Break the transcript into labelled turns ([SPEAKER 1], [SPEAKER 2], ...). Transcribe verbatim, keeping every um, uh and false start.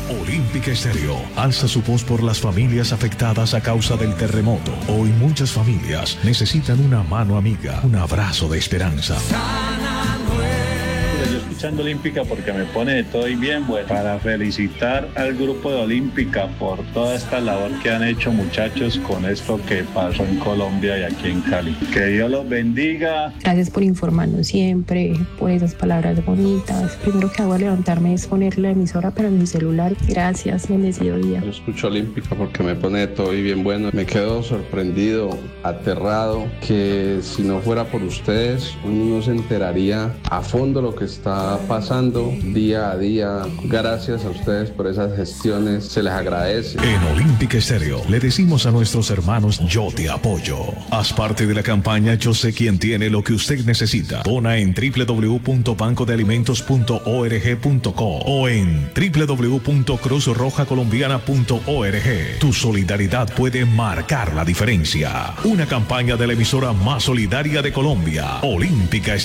[SPEAKER 1] Olímpica Estéreo alza su voz por las familias afectadas a causa del terremoto. Hoy muchas familias necesitan una mano amiga, un abrazo de esperanza.
[SPEAKER 2] Yo escuchando Olímpica porque me pone de todo y bien, bueno, para felicitar al grupo de Olímpica por toda esta labor que han hecho, muchachos, con esto que pasó en Colombia y aquí en Cali. Que Dios los bendiga.
[SPEAKER 3] Gracias por informarnos siempre, por esas palabras bonitas. Primero que hago al levantarme es poner la emisora para mi celular. Gracias, bendecido día.
[SPEAKER 4] Yo escucho Olímpica porque me pone de todo y bien bueno. Me quedo sorprendido, aterrado, que si no fuera por ustedes, uno no se enteraría a fondo lo que está pasando día a día. Gracias a ustedes por esas gestiones, se les agradece.
[SPEAKER 1] En Olímpica Estéreo le decimos a nuestros hermanos: yo te apoyo. Haz parte de la campaña Yo sé quién tiene lo que usted necesita. Dona en doble u doble u doble u punto banco de alimentos punto org punto co o en doble u doble u doble u punto cruz roja colombiana punto org. Tu solidaridad puede marcar la diferencia. Una campaña de la emisora más solidaria de Colombia, Olímpica Estéreo.